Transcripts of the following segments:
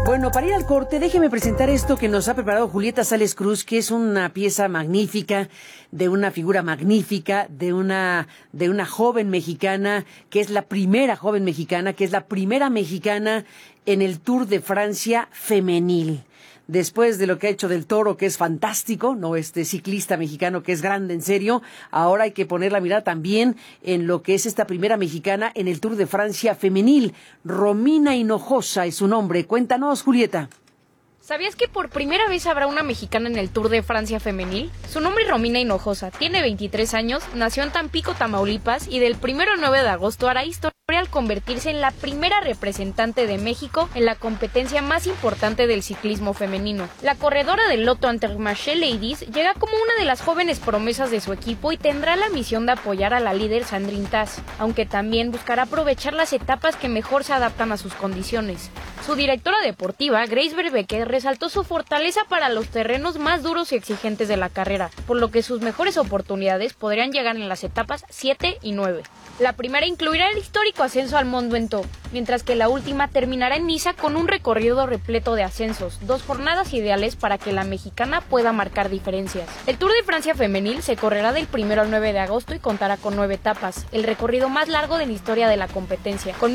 Bueno, para ir al corte, déjeme presentar esto que nos ha preparado Julieta Sales Cruz, que es una pieza magnífica, de una figura magnífica, de una joven mexicana, que es la primera joven mexicana, que es la primera mexicana en el Tour de Francia femenil. Después de lo que ha hecho Del Toro, que es fantástico, ¿no? Este ciclista mexicano que es grande, en serio, ahora hay que poner la mirada también en lo que es esta primera mexicana en el Tour de Francia femenil. Romina Hinojosa es su nombre. Cuéntanos, Julieta. ¿Sabías que por primera vez habrá una mexicana en el Tour de Francia femenil? Su nombre es Romina Hinojosa, tiene 23 años, nació en Tampico, Tamaulipas, y del 1 al 9 de agosto hará historia al convertirse en la primera representante de México en la competencia más importante del ciclismo femenino. La corredora del Lotto Intermarché Ladies llega como una de las jóvenes promesas de su equipo y tendrá la misión de apoyar a la líder Sandrine Taz, aunque también buscará aprovechar las etapas que mejor se adaptan a sus condiciones. Su directora deportiva, Grace Verbeeke, resaltó su fortaleza para los terrenos más duros y exigentes de la carrera, por lo que sus mejores oportunidades podrían llegar en las etapas 7 y 9. La primera incluirá el histórico ascenso al Mont Ventoux, mientras que la última terminará en Niza con un recorrido repleto de ascensos, 2 jornadas ideales para que la mexicana pueda marcar diferencias. El Tour de Francia femenil se correrá del 1 al 9 de agosto y contará con 9 etapas, el recorrido más largo de la historia de la competencia, con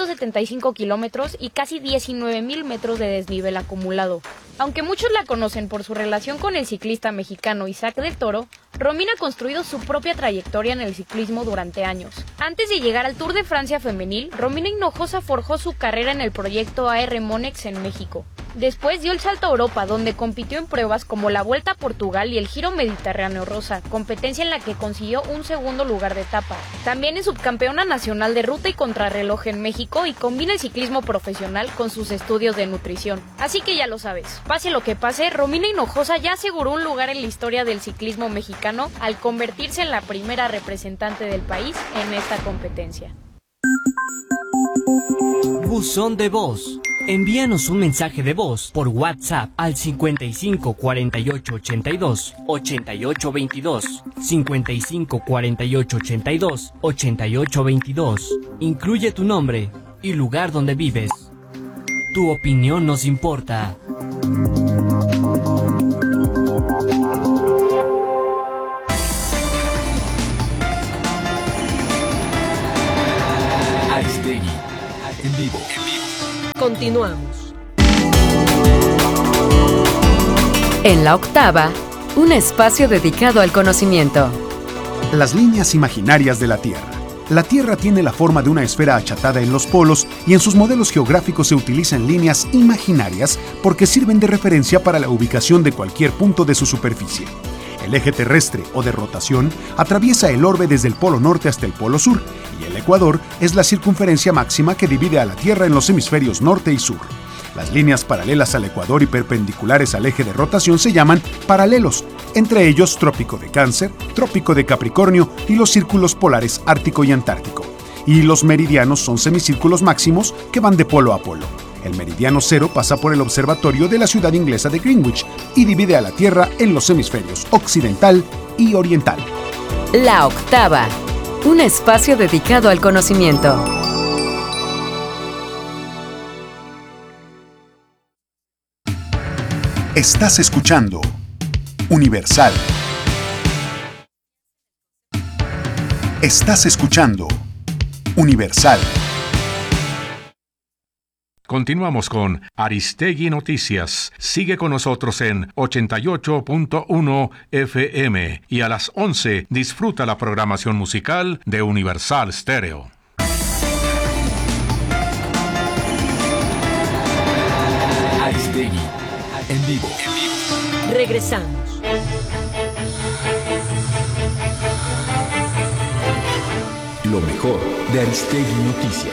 1,175 kilómetros y casi 19,000 metros de desnivel acumulado. Aunque muchos la conocen por su relación con el ciclista mexicano Isaac Del Toro, Romina ha construido su propia trayectoria en el ciclismo durante años. Antes de llegar al Tour de Francia femenil, Romina Hinojosa forjó su carrera en el proyecto AR Monex en México. Después dio el salto a Europa, donde compitió en pruebas como la Vuelta a Portugal y el Giro Mediterráneo Rosa, competencia en la que consiguió un segundo lugar de etapa. También es subcampeona nacional de ruta y contrarreloj en México y combina el ciclismo profesional con sus estudios de nutrición. Así que ya lo sabes, pase lo que pase, Romina Hinojosa ya aseguró un lugar en la historia del ciclismo mexicano al convertirse en la primera representante del país en esta competencia. Buzón de voz. Envíanos un mensaje de voz por WhatsApp al 55 48 82 88 22, 55 48 82 88 22. Incluye tu nombre y lugar donde vives. Tu opinión nos importa. Aristegui, en vivo. Continuamos. En la octava, un espacio dedicado al conocimiento. Las líneas imaginarias de la Tierra. La Tierra tiene la forma de una esfera achatada en los polos y en sus modelos geográficos se utilizan líneas imaginarias porque sirven de referencia para la ubicación de cualquier punto de su superficie. El eje terrestre o de rotación atraviesa el orbe desde el polo norte hasta el polo sur y el ecuador es la circunferencia máxima que divide a la Tierra en los hemisferios norte y sur. Las líneas paralelas al ecuador y perpendiculares al eje de rotación se llaman paralelos, entre ellos Trópico de Cáncer, Trópico de Capricornio y los círculos polares Ártico y Antártico. Y los meridianos son semicírculos máximos que van de polo a polo. El meridiano cero pasa por el observatorio de la ciudad inglesa de Greenwich y divide a la Tierra en los hemisferios occidental y oriental. La octava, un espacio dedicado al conocimiento. Estás escuchando Universal. Estás escuchando Universal. Continuamos con Aristegui Noticias. Sigue con nosotros en 88.1 FM y a las 11 disfruta la programación musical de Universal Stereo. Aristegui, en vivo. Regresamos. Lo mejor de Aristegui Noticias.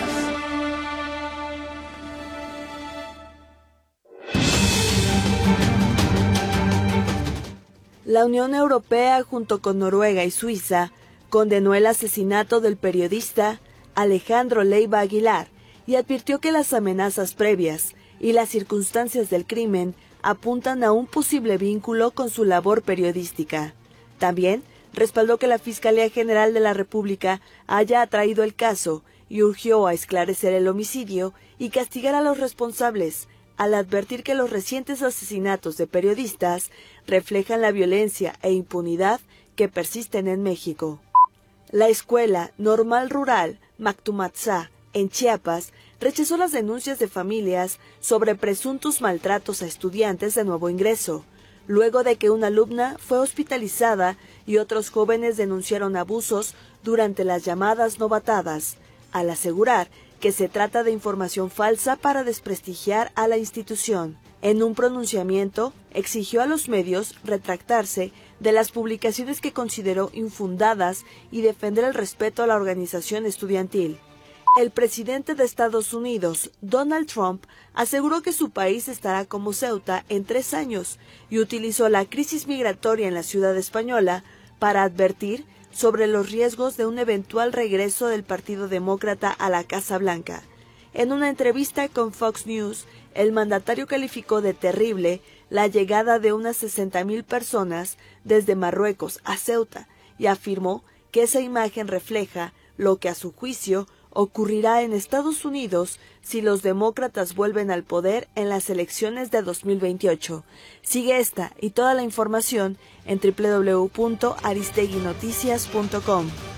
La Unión Europea, junto con Noruega y Suiza, condenó el asesinato del periodista Alejandro Leiva Aguilar y advirtió que las amenazas previas y las circunstancias del crimen apuntan a un posible vínculo con su labor periodística. También respaldó que la Fiscalía General de la República haya atraído el caso y urgió a esclarecer el homicidio y castigar a los responsables, al advertir que los recientes asesinatos de periodistas reflejan la violencia e impunidad que persisten en México. La Escuela Normal Rural Mactumatzá, en Chiapas, rechazó las denuncias de familias sobre presuntos maltratos a estudiantes de nuevo ingreso, luego de que una alumna fue hospitalizada y otros jóvenes denunciaron abusos durante las llamadas novatadas, al asegurar que se trata de información falsa para desprestigiar a la institución. En un pronunciamiento, exigió a los medios retractarse de las publicaciones que consideró infundadas y defender el respeto a la organización estudiantil. El presidente de Estados Unidos, Donald Trump, aseguró que su país estará como Ceuta en 3 años y utilizó la crisis migratoria en la ciudad española para advertir sobre los riesgos de un eventual regreso del Partido Demócrata a la Casa Blanca. En una entrevista con Fox News, el mandatario calificó de terrible la llegada de unas 60,000 personas desde Marruecos a Ceuta y afirmó que esa imagen refleja lo que a su juicio ocurrirá en Estados Unidos si los demócratas vuelven al poder en las elecciones de 2028. Sigue esta y toda la información en www.aristeguinoticias.com.